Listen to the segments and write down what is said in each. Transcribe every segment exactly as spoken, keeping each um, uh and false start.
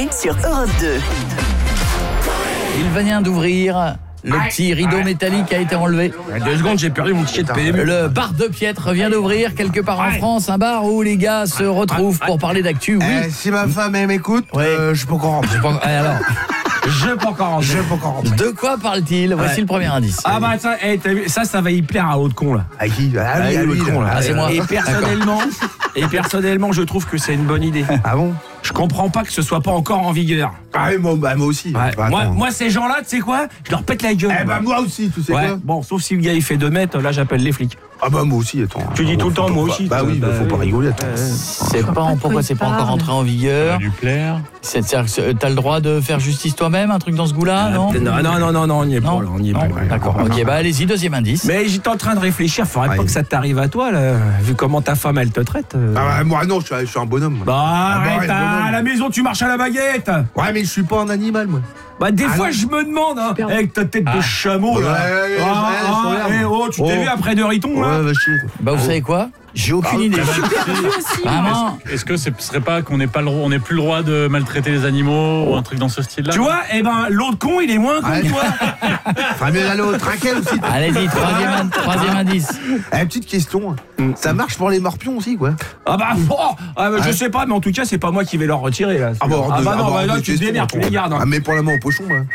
Coé sur Europe deux. Il vient d'ouvrir. Le petit rideau métallique a été enlevé. Il y a deux secondes, j'ai perdu mon ticket de P M U. Le bar de Piètre vient d'ouvrir quelque part en France, un bar où les gars se retrouvent pour parler d'actu. Oui. Eh, si ma femme elle m'écoute, Oui. euh, je peux encore rentrer. Alors, Je peux encore rentrer. Je peux encore rentrer. de quoi parle-t-il? Voici Ouais. le premier indice. Ah bah ça, hey, t'as vu, ça, ça va y plaire à l'autre con là. À qui? Ah oui, à lui, l'autre con là. Ah, c'est moi. Et personnellement, et personnellement, je trouve que c'est une bonne idée. Ah bon? Je comprends pas que ce soit pas encore en vigueur. Ah oui, moi, bah, moi aussi. Ouais. Bah, moi, attends. moi, ces gens-là, tu sais quoi? Je leur pète la gueule. Eh bah moi aussi, tu sais ouais. quoi? Bon, sauf si le gars il fait deux mètres, là j'appelle les flics. Ah bah moi aussi, attends. Tu dis Ah, tout le faut temps, pas- moi aussi, Bah toi. oui, bah, faut Bah, pas rigoler, attends. C'est pas pourquoi c'est pas encore entré en vigueur. lui plaire. C'est- c'est- c'est- T'as le droit de faire justice toi-même, un truc dans ce goût-là, non? Non, non, non, non, non, on n'y est Non, pas, là, on n'y est non. pas. là. D'accord. Ok, bah allez-y, deuxième indice. Mais j'étais en train de réfléchir, faudrait Ouais. pas que ça t'arrive à toi, là, vu comment ta femme elle te traite. euh. Ah bah moi non, je suis, je suis un bonhomme. moi. Bah arrête, arrête, à, bonhomme. à la maison tu marches à la baguette. Ouais, mais je suis pas un animal, moi. Bah des Ah fois non. je me demande, hein, avec ta tête de chameau là. Ouais, ouais, ouais, Ah, ouais, ah, je regarde. eh, oh, tu t'es Oh. vu après de Riton là? Ouais, va chier. toi. Bah vous savez quoi? J'ai aucune idée. Vraiment. Est-ce que ce serait pas qu'on n'est pas le droit, on n'est plus le droit de maltraiter les animaux ou un truc dans ce style-là? Tu vois, eh ben l'autre con il est moins con Ouais. que toi. Enfin, mieux aller au trinquet aussi. toi. Allez-y, troisième, in- troisième indice. Eh, petite question. Ça marche pour les morpions aussi, quoi? Ah bah, oh, ah, bah, je Ouais. sais pas, mais en tout cas c'est pas moi qui vais leur retirer là. Ah bah, hors ah de- bah ah non, bah, bah, hors là de tu te question, démerdes, tu attends. les gardes. hein. Ah, mais pour la main au pochon, là.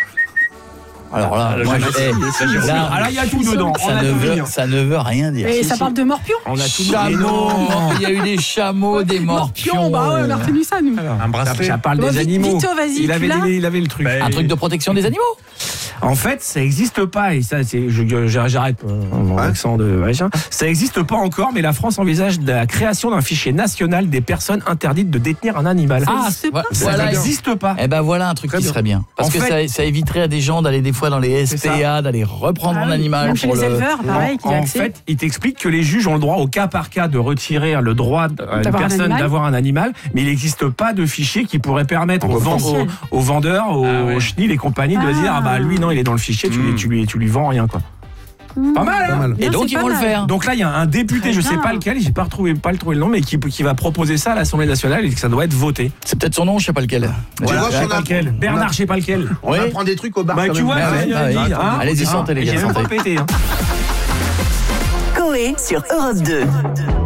Alors là, Ah, moi, là, je- j'ai- eh, là, là, Ah là il y a tout dedans. On ça, a ne tout veut, mis, hein. ça ne veut rien dire. Et Si, ça si. parle de morpions? On a tout mis. Chameau. Il y a eu des chameaux, des morpions. Bah ouais, on a retenu ça, nous. Alors, Un bracelet. Ça parle Bon, des vite, animaux. Vito, vas-y, il, tu avait, l'as il avait le truc. Bah, Un truc de protection des animaux. En fait, ça n'existe pas, et ça, c'est, je- j'arrête euh, mon Ouais. accent de machin. Ça n'existe pas encore, mais la France envisage la création d'un fichier national des personnes interdites de détenir un animal. Ah, existe ouais, pas, ça voilà. n'existe pas. Eh ben voilà un truc Très qui bien. serait bien. Parce En que fait- ça, ça éviterait à des gens d'aller des fois dans les S P A, d'aller reprendre Ah un oui, animal même chez pour les le. éleveurs, pareil, qui en a accès. fait, il t'explique que les juges ont le droit au cas par cas de retirer le droit à une D'avoir un personne animal. d'avoir un animal, mais il n'existe pas de fichier qui pourrait permettre aux, vend- aux, aux vendeurs, aux, Ah ouais. aux chenilles et compagnie de Ah. dire ah bah lui non il est dans le fichier, tu, lui, Mm. tu, lui, tu lui vends rien quoi. Pas mal, hein. Pas mal. Et Non, donc c'est ils pas vont le mal. faire. Donc là, il y a un député, Très je sais bien. pas lequel, j'ai pas retrouvé, pas le trouvé le nom, mais qui, qui va proposer ça à l'Assemblée nationale et que ça doit être voté. C'est peut-être son nom, je sais pas lequel. Voilà, je sais on pas a- lequel. on Bernard, a- je sais pas lequel. On Oui. apprend des trucs au bar. Bah quand tu même. vois, Bah ouais, vas-y, bah vas-y, oui. hein. Allez-y, Hein. sentez, les gars, J'ai même sentez. pas pété, hein. Coé sur Europe deux.